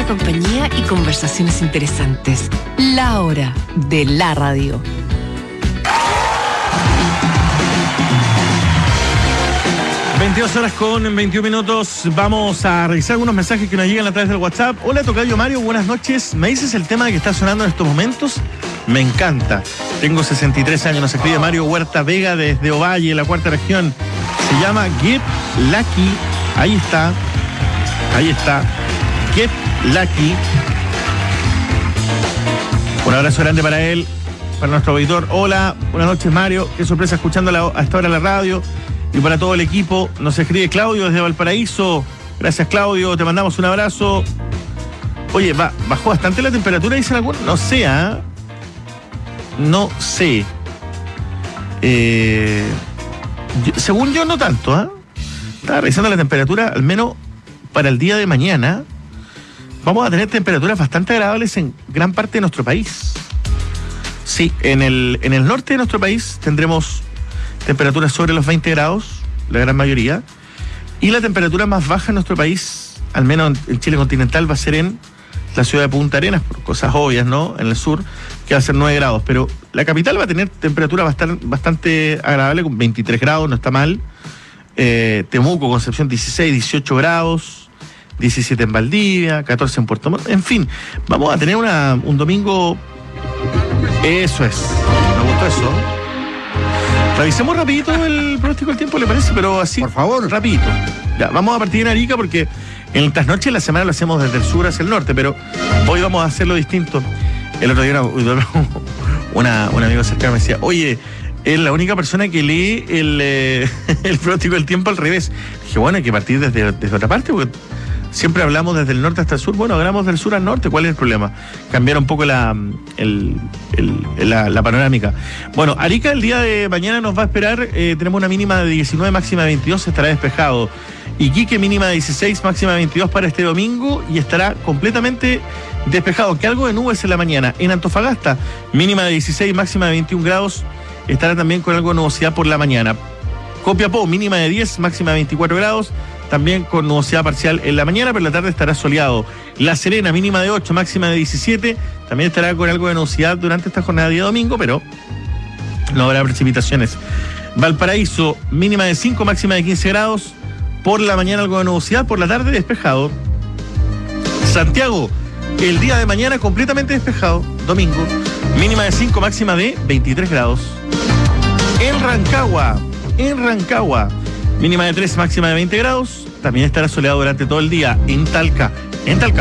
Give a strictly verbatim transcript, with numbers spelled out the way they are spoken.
buena compañía y conversaciones interesantes. La hora de la radio. veintidós horas con veintiún minutos. Vamos a revisar algunos mensajes que nos llegan a través del WhatsApp. Hola, tocayo Mario, buenas noches. ¿Me dices el tema que está sonando en estos momentos? Me encanta. Tengo sesenta y tres años, nos escribe Mario Huerta Vega desde Ovalle, la cuarta región. Se llama Get Lucky. Ahí está. Ahí está. Get Lucky. Un abrazo grande para él, para nuestro auditor. Hola, buenas noches Mario. Qué sorpresa escuchándola a esta hora la radio. Y para todo el equipo, nos escribe Claudio desde Valparaíso. Gracias, Claudio, te mandamos un abrazo. Oye, va, bajó bastante la temperatura, dicen algunos. No sé, ¿eh? No sé. Eh, yo, según yo, no tanto, ¿eh? Estaba revisando la temperatura, al menos para el día de mañana. Vamos a tener temperaturas bastante agradables en gran parte de nuestro país. Sí, en el, en el norte de nuestro país tendremos temperaturas sobre los veinte grados, la gran mayoría. Y la temperatura más baja en nuestro país, al menos en Chile continental, va a ser en la ciudad de Punta Arenas, por cosas obvias, ¿no? En el sur, que va a ser nueve grados. Pero la capital va a tener temperatura bastante, bastante agradable, con veintitrés grados, no está mal. Eh, Temuco, Concepción, dieciséis, dieciocho grados. diecisiete en Valdivia, catorce en Puerto Montt. En fin, vamos a tener una, un domingo... Eso es, me gustó eso. Revisemos rapidito el pronóstico del tiempo, ¿le parece? Pero así, por favor, rapidito. Ya, vamos a partir en Arica porque en el trasnoche de la semana lo hacemos desde el sur hacia el norte, pero hoy vamos a hacerlo distinto. El otro día una, una, una amiga cercana me decía, oye, es la única persona que lee el, eh, el pronóstico del tiempo al revés. Dije, bueno, hay que partir desde, desde otra parte, porque siempre hablamos desde el norte hasta el sur. Bueno, hablamos del sur al norte. ¿Cuál es el problema? Cambiar un poco la, el, el, la, la panorámica. Bueno, Arica el día de mañana nos va a esperar. Eh, tenemos una mínima de diecinueve, máxima de veintidós. Estará despejado. Iquique mínima de dieciséis, máxima de veintidós para este domingo. Y estará completamente despejado. Que algo de nubes en la mañana. En Antofagasta, mínima de dieciséis, máxima de veintiún grados. Estará también con algo de nubosidad por la mañana. Copiapó, mínima de diez, máxima de veinticuatro grados. También con nubosidad parcial en la mañana, pero en la tarde estará soleado. La Serena, mínima de ocho, máxima de diecisiete. También estará con algo de nubosidad durante esta jornada de día domingo, pero no habrá precipitaciones. Valparaíso, mínima de cinco, máxima de quince grados. Por la mañana algo de nubosidad, por la tarde despejado. Santiago, el día de mañana completamente despejado, domingo. Mínima de cinco, máxima de veintitrés grados. En Rancagua, en Rancagua. Mínima de tres, máxima de veinte grados. También estará soleado durante todo el día en Talca. En Talca.